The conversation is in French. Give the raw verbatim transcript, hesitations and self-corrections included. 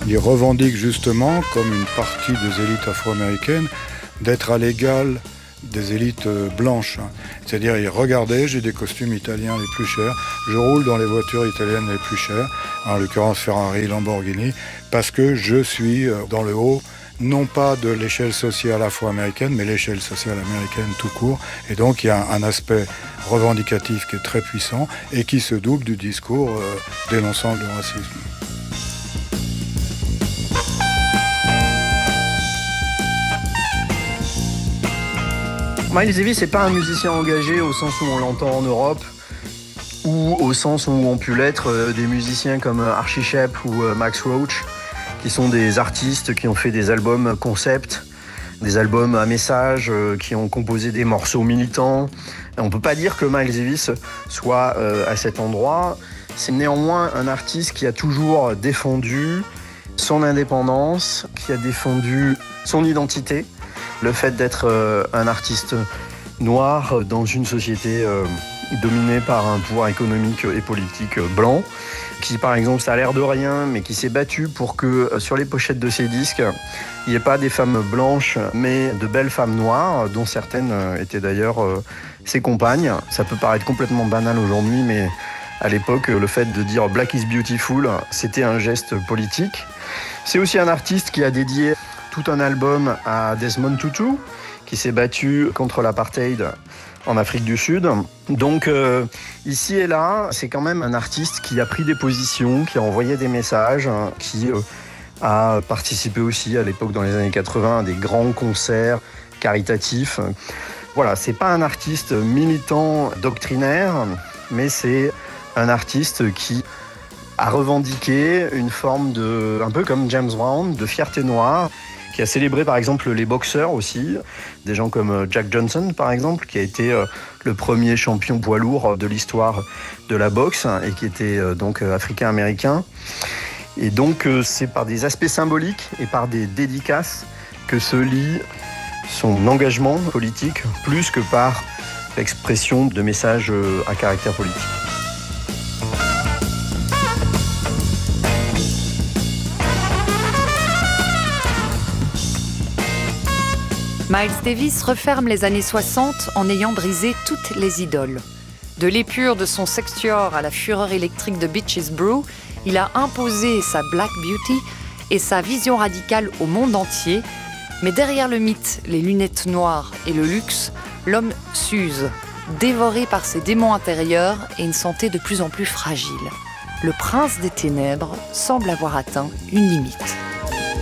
Il revendique justement, comme une partie des élites afro-américaines, d'être à l'égal des élites blanches. C'est-à-dire, il regardait, j'ai des costumes italiens les plus chers, je roule dans les voitures italiennes les plus chères, en l'occurrence Ferrari, Lamborghini, parce que je suis dans le haut, non pas de l'échelle sociale afro-américaine, mais l'échelle sociale américaine tout court. Et donc, il y a un aspect revendicatif qui est très puissant et qui se double du discours euh, dénonçant le racisme. Miles Davis n'est pas un musicien engagé au sens où on l'entend en Europe ou au sens où ont pu l'être des musiciens comme Archie Shepp ou Max Roach, qui sont des artistes qui ont fait des albums concept, des albums à message, qui ont composé des morceaux militants. On ne peut pas dire que Miles Davis soit à cet endroit. C'est néanmoins un artiste qui a toujours défendu son indépendance, qui a défendu son identité. Le fait d'être euh, un artiste noir dans une société euh, dominée par un pouvoir économique et politique euh, blanc, qui par exemple, ça a l'air de rien, mais qui s'est battu pour que euh, sur les pochettes de ses disques, il n'y ait pas des femmes blanches, mais de belles femmes noires, dont certaines euh, étaient d'ailleurs euh, ses compagnes. Ça peut paraître complètement banal aujourd'hui, mais à l'époque, le fait de dire « Black is beautiful », c'était un geste politique. C'est aussi un artiste qui a dédié tout un album à Desmond Tutu, qui s'est battu contre l'apartheid en Afrique du Sud. Donc euh, ici et là, c'est quand même un artiste qui a pris des positions, qui a envoyé des messages, hein, qui euh, a participé aussi à l'époque dans les années quatre-vingts à des grands concerts caritatifs. Voilà, c'est pas un artiste militant doctrinaire, mais c'est un artiste qui a revendiqué une forme de, un peu comme James Brown, de fierté noire, qui a célébré par exemple les boxeurs aussi, des gens comme Jack Johnson par exemple, qui a été euh, le premier champion poids lourd de l'histoire de la boxe et qui était euh, donc africain-américain. Et donc euh, c'est par des aspects symboliques et par des dédicaces que se lie son engagement politique, plus que par l'expression de messages euh, à caractère politique. Miles Davis referme les années soixante en ayant brisé toutes les idoles. De l'épure de son sextuor à la fureur électrique de Bitches Brew, il a imposé sa Black Beauty et sa vision radicale au monde entier. Mais derrière le mythe, les lunettes noires et le luxe, l'homme s'use, dévoré par ses démons intérieurs et une santé de plus en plus fragile. Le prince des ténèbres semble avoir atteint une limite.